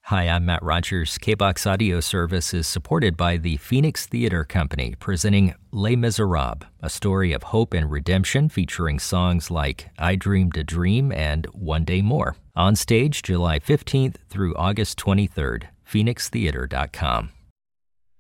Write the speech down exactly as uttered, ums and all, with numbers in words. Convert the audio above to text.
Hi, I'm Matt Rogers. K B O X Audio Service is supported by the Phoenix Theater Company, presenting Les Miserables, a story of hope and redemption featuring songs like I Dreamed a Dream and One Day More. On stage July fifteenth through August twenty-third, phoenix theater dot com.